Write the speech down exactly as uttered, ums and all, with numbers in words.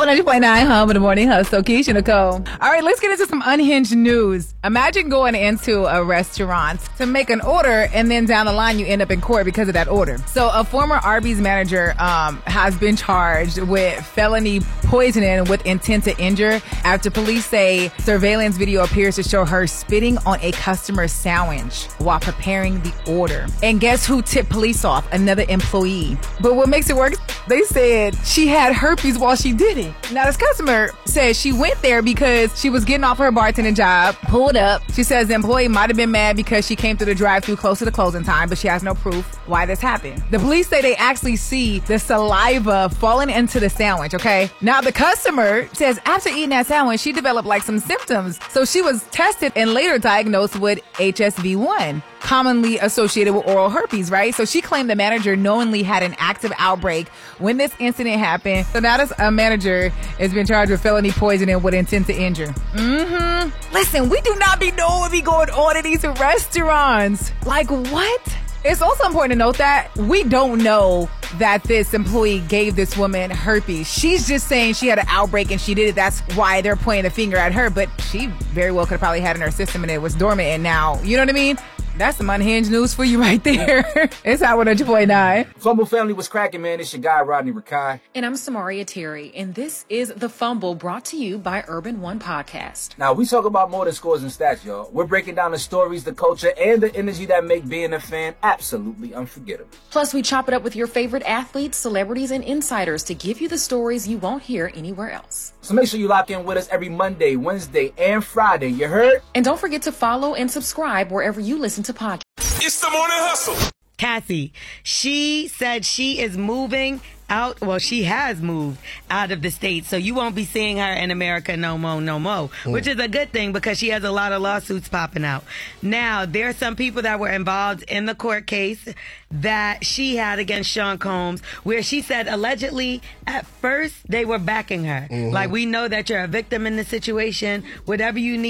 one hundred point nine Hum in the Morning Hustle. Keisha Nicole. All right, let's get into some unhinged news. Imagine going into a restaurant to make an order, and then down the line you end up in court because of that order. So a former Arby's manager um, has been charged with felony poisoning with intent to injure after police say surveillance video appears to show her spitting on a customer's sandwich while preparing the order. And guess who tipped police off? Another employee. But what makes it worse, they said she had herpes while she did it. Now this customer says she went there because she was getting off her bartending job, pulled up. She says the employee might have been mad because she came through the drive-thru close to the closing time, but she has no proof why this happened. The police say they actually see the saliva falling into the sandwich, okay? Now the customer says after eating that sandwich, she developed like some symptoms. So she was tested and later diagnosed with H S V one, commonly associated with oral herpes, right? So she claimed the manager knowingly had an active outbreak when this incident happened. So now this uh, manager has been charged with felony poisoning with intent to injure. Mm-hmm. Listen, we do not be knowing what be going on in these restaurants. Like, what? It's also important to note that we don't know that this employee gave this woman herpes. She's just saying she had an outbreak and she did it. That's why they're pointing the finger at her. But she very well could have probably had it in her system and it was dormant. And now, you know what I mean? That's some unhinged news for you right there. It's Hot one hundred point nine. Fumble family was cracking, man. It's your guy, Rodney Rakai. And I'm Samaria Terry. And this is The Fumble, brought to you by Urban One Podcast. Now, we talk about more than scores and stats, y'all. We're breaking down the stories, the culture, and the energy that make being a fan absolutely unforgettable. Plus, we chop it up with your favorite athletes, celebrities, and insiders to give you the stories you won't hear anywhere else. So make sure you lock in with us every Monday, Wednesday, and Friday. You heard? And don't forget to follow and subscribe wherever you listen to podcasts. It's the Morning Hustle. Cassie, she said she is moving out. Well, she has moved out of the state, so you won't be seeing her in America no more, no more, mm. which is a good thing because she has a lot of lawsuits popping out. Now, there are some people that were involved in the court case that she had against Sean Combs, where she said allegedly at first they were backing her. Mm-hmm. Like, we know that you're a victim in the situation, whatever you need.